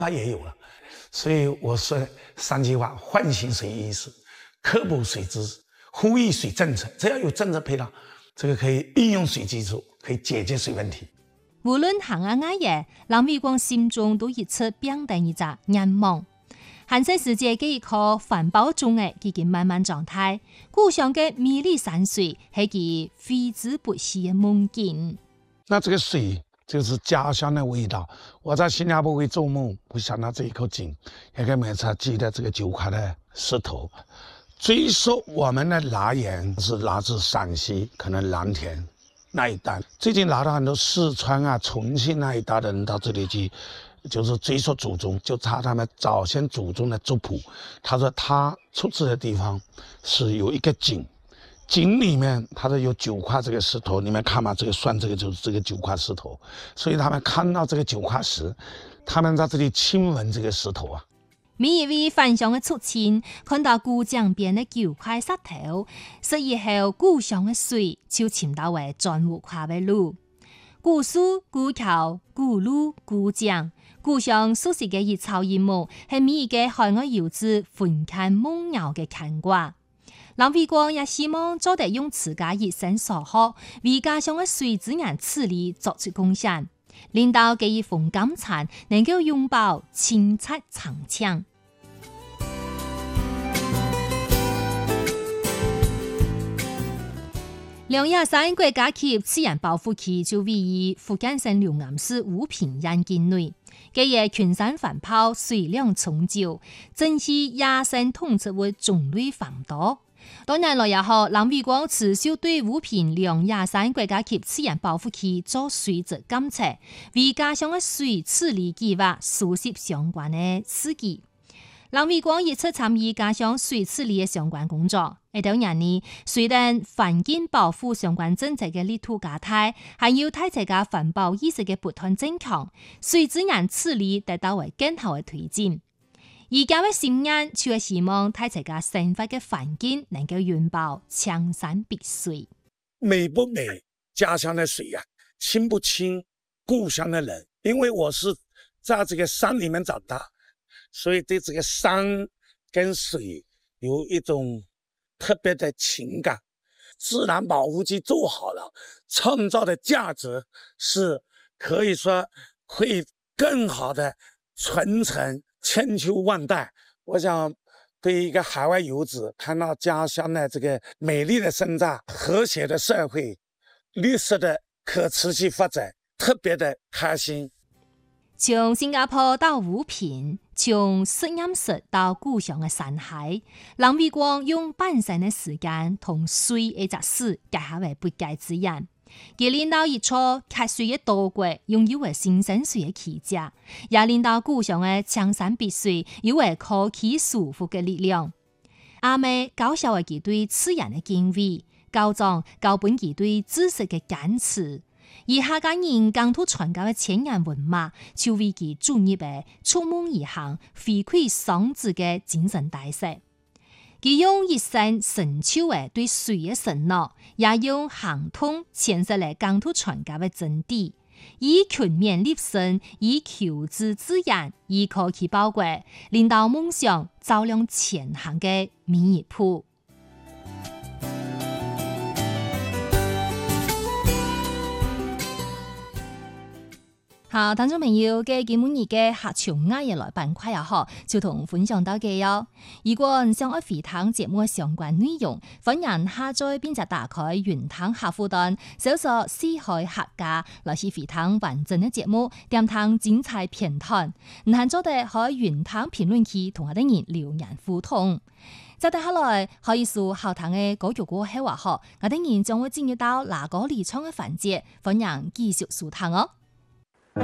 它也有了。所以我说3句话：唤醒水意识，科普水知识，呼吁水政策。只要有政策配套，这个可以运用水技术，可以解决水问题。 無論行啊啱嘢，林偉光心中都一出表定一隻願望。現實世界嘅一個環保中嘅已經慢慢狀態，故鄉嘅美麗山水係其揮之不去嘅夢境。 那這個水就是家鄉的味道。我在新加坡會做夢，會想到這一口井，也給每次記得這個9塊的石頭。最初我們的來源是來自陝西，可能藍田那一帶。最近來到很多四川啊、重慶那一帶的人到這裡去，就是追溯祖宗，就查他們早先祖宗的族譜。他說他出世的地方是有一個井。井裡面，它都有9塊這個石頭，你們看嘛，這個算這個就是這個9塊石頭，所以他們看到這個9塊石，他們在這裡親吻這個石頭啊。 每一位返鄉的出親看到古江邊的9塊石頭，食以後故鄉的水就尋到為轉無跨的路。古樹、古橋、古路、古江，故鄉熟悉嘅一草一木，係每一個海外遊子歡看夢遊嘅牽掛。林偉光也希望做得用自家一生所學，為家鄉的水資源治理作出貢獻，令到這一份感情能夠擁抱清澈長青。213國家級自然保護區就位於福建省龍岩市武平縣境內，佢嘅群山環抱，水量充足，珍稀野生動植物種類繁多。多年來也好，林偉光持續對武平213國家級自然保護區做水質監測，為家鄉的水治理計劃熟悉相關的事蹟。林偉光一直參與家鄉水治理的相關工作。到年呢，雖然環境保護相關政策的力度加大，還有大家嘅環保意識嘅不斷增強，水資源治理得到為更好的推進。而家嘅心願就係希望大家嘅生活嘅環境能夠擁抱青山碧水。 美不美？家鄉的水啊，親不親故鄉的人？因為我是在這個山裡面長大，所以對這個山跟水有一種特別的情感。自然保護區做好了，創造的價值是可以說會更好的傳承千秋萬代。我想對一個海外遊子看到家鄉的這個美麗的生態、和諧的社會、綠色的可持續發展，特別的開心。 從新加坡到武平，從實驗室到故鄉的山海，林偉光用半生的時間同水一隻事結合為不解之緣。佢領導一座缺水的島國，擁有為新生水的奇蹟，也領導故鄉的青山碧水，有為可期舒服的力量。阿妹搞笑的佢對自然的敬畏，高壯高本佢對知識的堅持。而下家人更土傳教嘅千年文化，就為其專業嘅觸夢而行，回饋雙子嘅精神大勢。佢用一生深秋嘅對水嘅承諾，也用行動詮釋嚟更土傳教嘅真諦，以勤勉立身，以求知自然，以可期寶貴，領導夢想照亮前行嘅每一步。好，聽眾朋友嘅今日嘅客場藝人來板塊也好，就同分享到嘅喲。如果唔想愛回聽節目嘅相關內容，歡迎下載並且打開雲聽客戶端，搜索四海客家來去回聽完整嘅節目，點聽精彩片段。唔限咗哋可以雲聽評論區同我哋人留言互動。接下來可以數後堂嘅歌曲歌喺話學，我哋人將會進入到哪個離場嘅環節，歡迎繼續收聽哦。